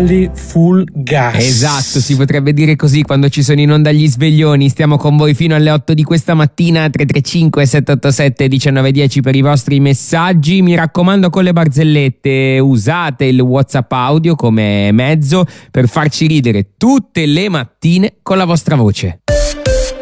cavalli full gas. Esatto, si potrebbe dire così quando ci sono in onda gli sveglioni. Stiamo con voi fino alle 8 di questa mattina. 335 787 1910 per i vostri messaggi. Mi raccomando, con le barzellette usate il WhatsApp audio come mezzo per farci ridere tutte le mattine con la vostra voce.